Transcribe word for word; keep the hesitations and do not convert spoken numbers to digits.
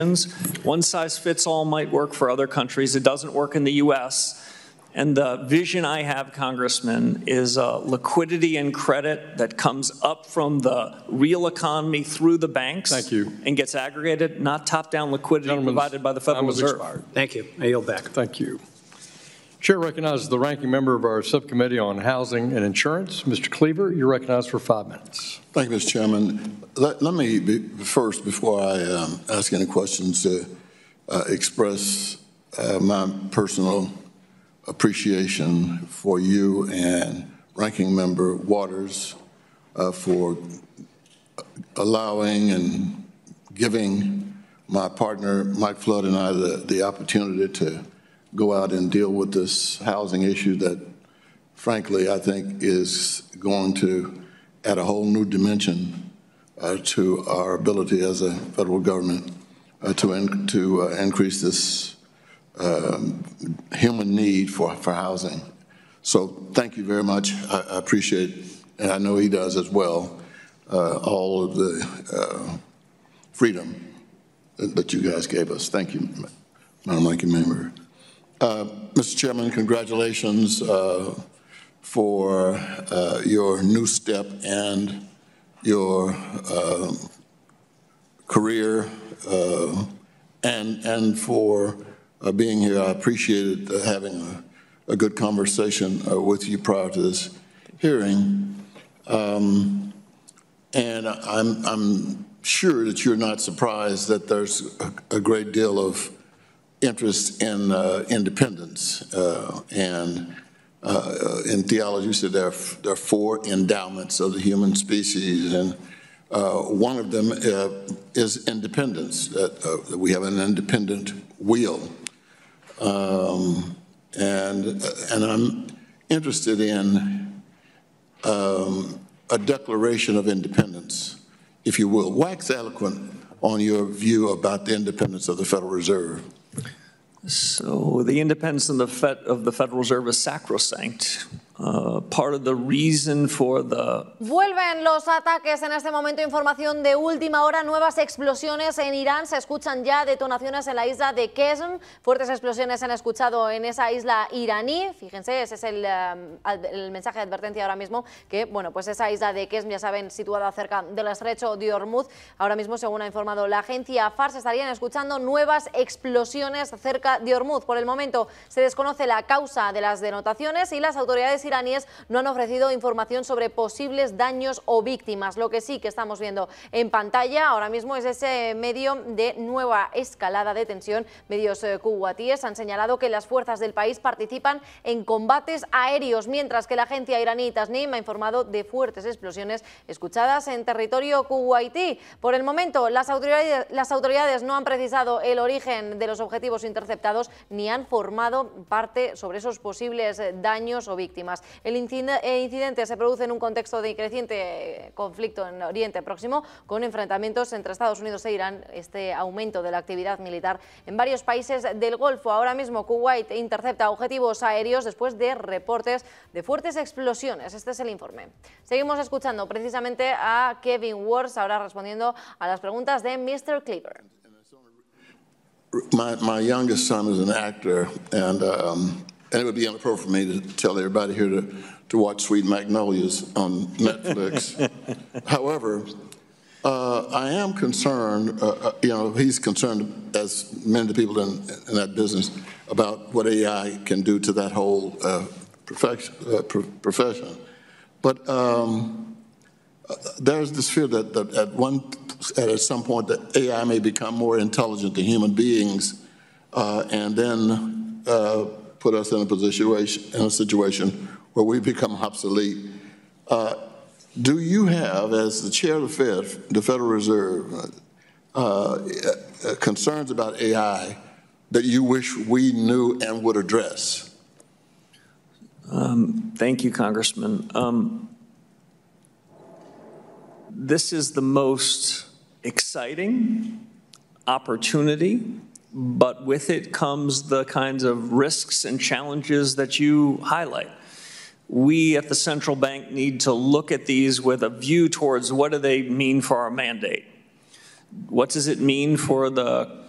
One size fits all might work for other countries. It doesn't work in the U S And the vision I have, Congressman, is uh, liquidity and credit that comes up from the real economy through the banks. Thank you. And gets aggregated, not top-down liquidity Gentleman's provided by the Federal time has Reserve. expired. Thank you. I yield back. Thank you. Chair recognizes the ranking member of our subcommittee on housing and insurance, Mister Cleaver. You're recognized for five minutes. Thank you, Mister Chairman. Let, let me be, first, before I um, ask any questions, to uh, express uh, my personal appreciation for you and Ranking Member Waters uh, for allowing and giving my partner, Mike Flood, and I the, the opportunity to go out and deal with this housing issue that, frankly, I think is going to add a whole new dimension uh, to our ability as a federal government uh, to, in, to uh, increase this um, human need for, for housing. So thank you very much. I, I appreciate, and I know he does as well, uh, all of the uh, freedom that, that you guys gave us. Thank you, Madam Ranking Member. Uh, Mister Chairman, congratulations uh, for uh, your new step and your uh, career uh, and, and for uh, being here. I appreciated uh, having a, a good conversation uh, with you prior to this hearing. Um, and I'm, I'm sure that you're not surprised that there's a, a great deal of interest in uh, independence. Uh, and uh, in theology, you said there are, there are four endowments of the human species, and uh, one of them uh, is independence, that uh, we have an independent will. Um, and, and I'm interested in um, a declaration of independence, if you will. Wax eloquent on your view about the independence of the Federal Reserve. So the independence of the, Fed, of the Federal Reserve is sacrosanct. Uh, part of the reason for the... Vuelven los ataques. En este momento, información de última hora. Nuevas explosiones en Irán. Se escuchan ya detonaciones en la isla de Qesm. Fuertes explosiones se han escuchado en esa isla iraní. Fíjense, ese es el, um, el mensaje de advertencia ahora mismo, que, bueno, pues esa isla de Qesm, ya saben, situada cerca del estrecho de Hormuz. Ahora mismo, según ha informado la agencia Fars, estarían escuchando nuevas explosiones cerca de Hormuz. Por el momento, se desconoce la causa de las detonaciones y las autoridades iraníes no han ofrecido información sobre posibles daños o víctimas. Lo que sí que estamos viendo en pantalla ahora mismo es ese medio de nueva escalada de tensión. Medios eh, kuwaitíes han señalado que las fuerzas del país participan en combates aéreos, mientras que la agencia iraní Tasnim ha informado de fuertes explosiones escuchadas en territorio kuwaití. Por el momento, las autoridades, las autoridades no han precisado el origen de los objetivos interceptados ni han formado parte sobre esos posibles daños o víctimas. El incidente se produce en un contexto de creciente conflicto en Oriente Próximo, con enfrentamientos entre Estados Unidos e Irán, este aumento de la actividad militar en varios países del Golfo. Ahora mismo Kuwait intercepta objetivos aéreos después de reportes de fuertes explosiones. Este es el informe. Seguimos escuchando precisamente a Kevin Wars, ahora respondiendo a las preguntas de mister Cleaver. My, my youngest son is an actor, and um, and it would be inappropriate for me to tell everybody here to, to watch Sweet Magnolias on Netflix. However, uh, I am concerned, uh, uh, you know, he's concerned, as many of the people in, in that business, about what A I can do to that whole uh, profession, uh, pro profession. But um, uh, there's this fear that, that at one, at some point, that A I may become more intelligent than human beings, uh, and then uh, put us in a position in a situation where we become obsolete. Uh, do you have, as the chair of the Fed, the Federal Reserve, uh, uh, concerns about A I that you wish we knew and would address? Um, thank you, Congressman. Um, this is the most exciting opportunity, but with it comes the kinds of risks and challenges that you highlight. We at the central bank need to look at these with a view towards what do they mean for our mandate? What does it mean for the